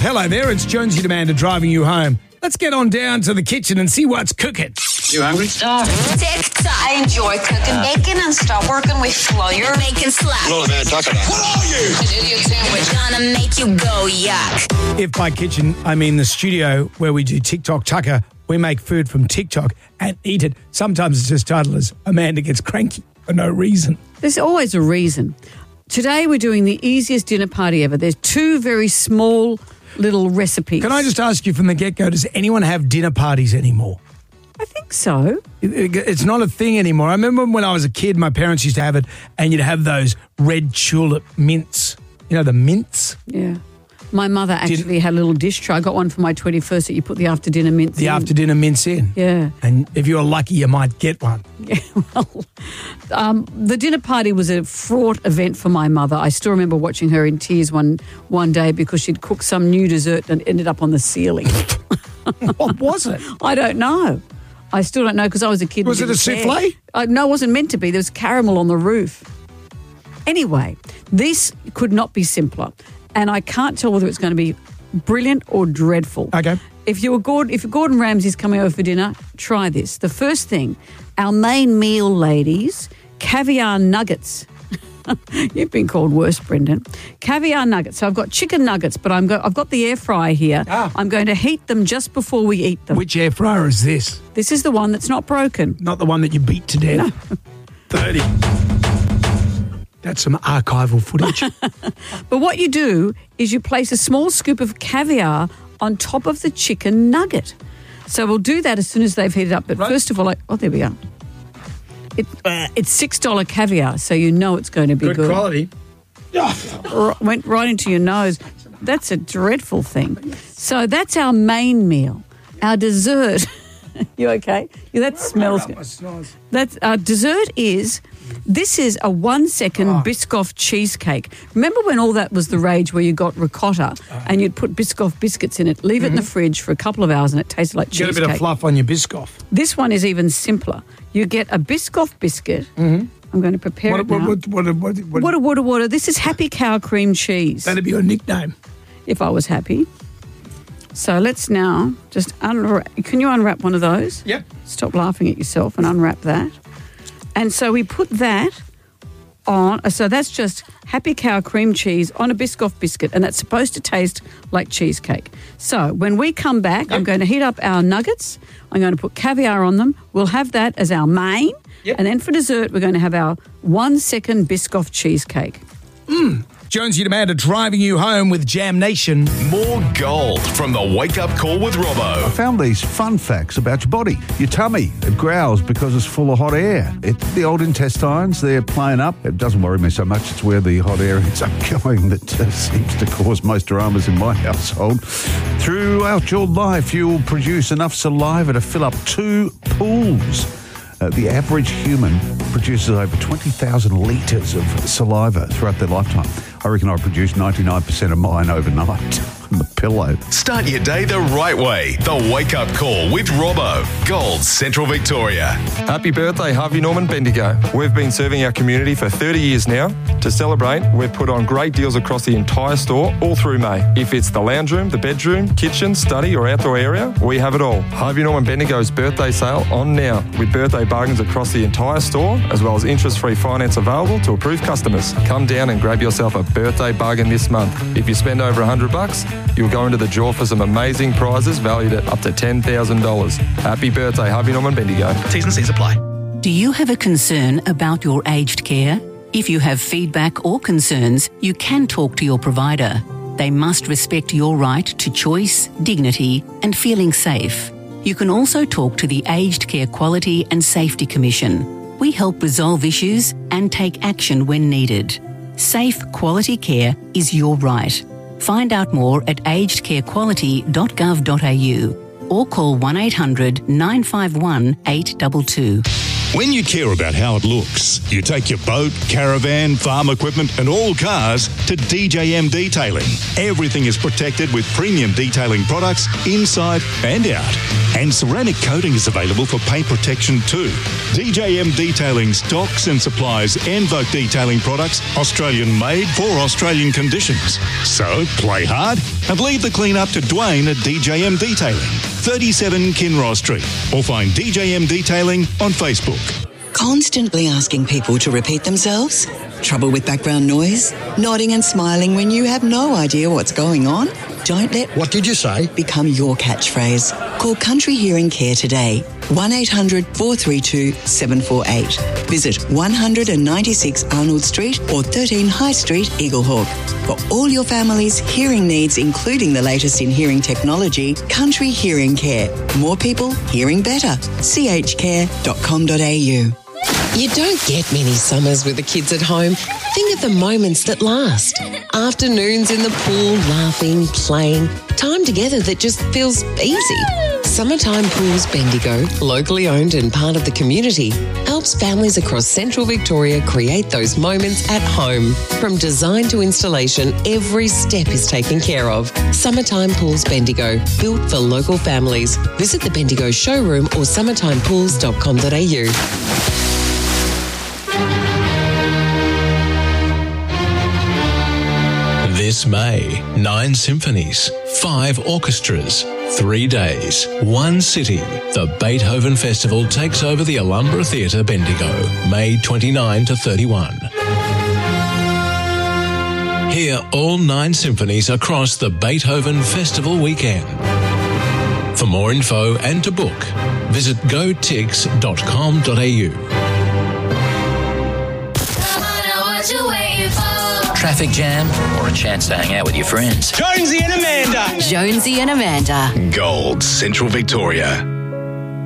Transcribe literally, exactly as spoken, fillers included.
Hello there, it's Jonesy Demander driving you home. Let's get on down to the kitchen and see what's cooking. You hungry? Starving. TikTok. I enjoy cooking bacon and start working with flour. Making slap. What are you? An idiot sandwich. Gonna make you go yuck. If by kitchen, I mean the studio where we do TikTok Tucker, we make food from TikTok and eat it. Sometimes it's just titled as Amanda Gets Cranky for no reason. There's always a reason. Today we're doing the easiest dinner party ever. There's two very small little recipes. Can I just ask you from the get-go, does anyone have dinner parties anymore? I think so. It- It's not a thing anymore. I remember when I was a kid, my parents used to have it, and you'd have those red tulip mints. You know, the mints? Yeah. My mother actually had a little dish tray. I got one for my twenty-first that you put the after-dinner mints The in. after-dinner mints in. Yeah. And if you're lucky, you might get one. Yeah, well, um, the dinner party was a fraught event for my mother. I still remember watching her in tears one one day because she'd cooked some new dessert and ended up on the ceiling. What was it? I don't know. I still don't know because I was a kid. Was and it a didn't souffle? care. Uh, no, it wasn't meant to be. There was caramel on the roof. Anyway, this could not be simpler. And I can't tell whether it's going to be brilliant or dreadful. Okay. If you're Gordon, if Gordon Ramsay's coming over for dinner, try this. The first thing, our main meal, ladies, caviar nuggets. You've been called worse, Brendan. Caviar nuggets. So I've got chicken nuggets, but I'm go- I've got the air fryer here. Ah. I'm going to heat them just before we eat them. Which air fryer is this? This is the one that's not broken. Not the one that you beat to death. thirty. That's some archival footage. But what you do is you place a small scoop of caviar on top of the chicken nugget. So we'll do that as soon as they've heated up. But Right. first of all, like, oh, there we go. It, it's six dollars caviar, so you know it's going to be Good good. quality. R- went right into your nose. That's a dreadful thing. So that's our main meal. Our dessert. You okay? Yeah, that smells good. That's our dessert is. This is a one-second Oh. Biscoff cheesecake. Remember when all that was the rage where you got ricotta and you'd put Biscoff biscuits in it, leave it in the fridge for a couple of hours and it tasted like Get a cheesecake. bit of fluff on your Biscoff. This one is even simpler. You get a Biscoff biscuit. Mm-hmm. I'm going to prepare What, it now. what, what, what, what, what, Water, water, water. This is Happy Cow Cream Cheese, That'd be your nickname. if I was happy. So let's now just unwrap. Can you unwrap one of those? Yep. Stop laughing at yourself and unwrap that. And so we put that on. So that's just Happy Cow cream cheese on a Biscoff biscuit, and that's supposed to taste like cheesecake. So when we come back, I'm going to heat up our nuggets. I'm going to put caviar on them. We'll have that as our main. Yep. And then for dessert, we're going to have our one-second Biscoff cheesecake. Jonesy Demander driving you home with Jam Nation. More gold from the Wake Up Call with Robbo. Found these fun facts about your body. Your tummy, it growls because it's full of hot air. It, the old intestines, they're playing up. It doesn't worry me so much. It's where the hot air ends up going that uh, seems to cause most dramas in my household. Throughout your life, you'll produce enough saliva to fill up two pools. Uh, the average human produces over twenty thousand litres of saliva throughout their lifetime. I reckon I produce ninety-nine percent of mine overnight on the pillow. Start your day the right way. The Wake Up Call with Robbo. Gold, Central Victoria. Happy birthday, Harvey Norman Bendigo. We've been serving our community for thirty years now. To celebrate, we've put on great deals across the entire store all through May. If it's the lounge room, the bedroom, kitchen, study or outdoor area, we have it all. Harvey Norman Bendigo's birthday sale on now with birthday bargains across the entire store as well as interest-free finance available to approved customers. Come down and grab yourself a birthday bargain this month. If you spend over one hundred bucks, you'll go into the draw for some amazing prizes valued at up to ten thousand dollars. Happy birthday, Harvey Norman Bendigo. T's and C's apply. Do you have a concern about your aged care? If you have feedback or concerns, you can talk to your provider. They must respect your right to choice, dignity, and feeling safe. You can also talk to the Aged Care Quality and Safety Commission. We help resolve issues and take action when needed. Safe, quality care is your right. Find out more at aged care quality dot gov dot a u or call one eight hundred nine five one eight two two. When you care about how it looks, you take your boat, caravan, farm equipment and all cars to D J M Detailing. Everything is protected with premium detailing products inside and out. And ceramic coating is available for paint protection too. D J M Detailing stocks and supplies Envoke detailing products, Australian made for Australian conditions. So play hard and leave the clean up to Dwayne at D J M Detailing, thirty-seven Kinross Street, or find D J M Detailing on Facebook. Constantly asking people to repeat themselves? Trouble with background noise? Nodding and smiling when you have no idea what's going on? Don't let What did you say? become your catchphrase. Call Country Hearing Care today. one eight hundred four three two seven four eight. Visit one ninety-six Arnold Street or thirteen High Street, Eaglehawk. For all your family's hearing needs, including the latest in hearing technology, Country Hearing Care. More people hearing better. c h care dot com dot a u. You don't get many summers with the kids at home. Think of the moments that last. Afternoons in the pool, laughing, playing. Time together that just feels easy. Summertime Pools Bendigo, locally owned and part of the community, helps families across central Victoria create those moments at home. From design to installation, every step is taken care of. Summertime Pools Bendigo, built for local families. Visit the Bendigo showroom or summertime pools dot com dot a u. This May, nine symphonies, five orchestras, three days, one city. The Beethoven Festival takes over the Alhambra Theatre, Bendigo, May twenty-ninth to thirty-first. Hear all nine symphonies across the Beethoven Festival weekend. For more info and to book, visit go tix dot com dot a u. Traffic jam or a chance to hang out with your friends? Jonesy and Amanda. Jonesy and Amanda. Gold Central Victoria.